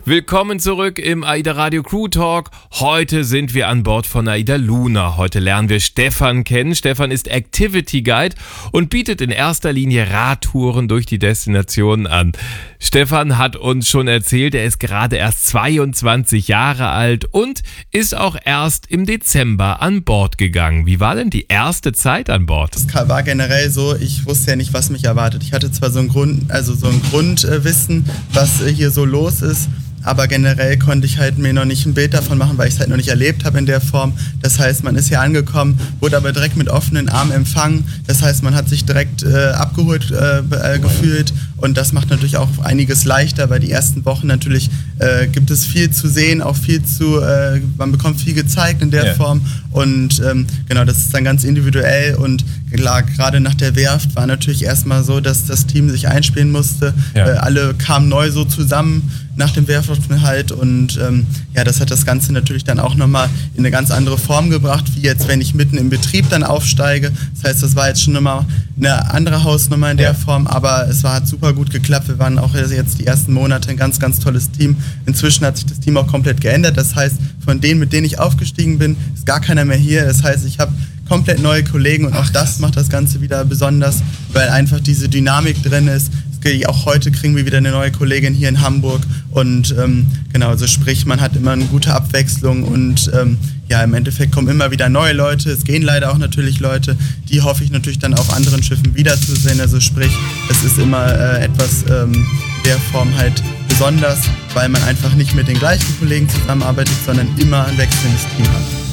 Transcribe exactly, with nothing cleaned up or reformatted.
Willkommen zurück im AIDA Radio Crew Talk. Heute sind wir an Bord von AIDA Luna. Heute lernen wir Stefan kennen. Stefan ist Activity Guide und bietet in erster Linie Radtouren durch die Destinationen an. Stefan hat uns schon erzählt, er ist gerade erst zweiundzwanzig Jahre alt und ist auch erst im Dezember an Bord gegangen. Wie war denn die erste Zeit an Bord? Das war generell so, ich wusste ja nicht, was mich erwartet. Ich hatte zwar so ein Grund, also so ein Grundwissen, was hier so los ist, aber generell konnte ich halt mir noch nicht ein Bild davon machen, weil ich es halt noch nicht erlebt habe in der Form. Das heißt, man ist hier angekommen, wurde aber direkt mit offenen Armen empfangen. Das heißt, man hat sich direkt äh, abgeholt äh, äh, gefühlt und das macht natürlich auch einiges leichter, weil die ersten Wochen natürlich äh, gibt es viel zu sehen, auch viel zu, äh, man bekommt viel gezeigt in der ja. Form und ähm, genau, das ist dann ganz individuell und klar, gerade nach der Werft war natürlich erstmal so, dass das Team sich einspielen musste. Ja. Äh, alle kamen neu so zusammen nach dem Werfaufenthalt und ähm, ja, das hat das Ganze natürlich dann auch nochmal in eine ganz andere Form gebracht, wie jetzt, wenn ich mitten im Betrieb dann aufsteige. Das heißt, das war jetzt schon nochmal eine andere Hausnummer in der ja. Form, aber es war, hat super gut geklappt. Wir waren auch jetzt die ersten Monate ein ganz, ganz tolles Team. Inzwischen hat sich das Team auch komplett geändert. Das heißt, von denen, mit denen ich aufgestiegen bin, ist gar keiner mehr hier. Das heißt, ich habe komplett neue Kollegen und auch das macht das Ganze wieder besonders, weil einfach diese Dynamik drin ist. Auch heute kriegen wir wieder eine neue Kollegin hier in Hamburg und ähm, genau, also sprich, man hat immer eine gute Abwechslung und ähm, ja, im Endeffekt kommen immer wieder neue Leute, es gehen leider auch natürlich Leute, die hoffe ich natürlich dann auf anderen Schiffen wiederzusehen, also sprich, es ist immer äh, etwas ähm, in der Form halt besonders, weil man einfach nicht mit den gleichen Kollegen zusammenarbeitet, sondern immer ein wechselndes Team hat.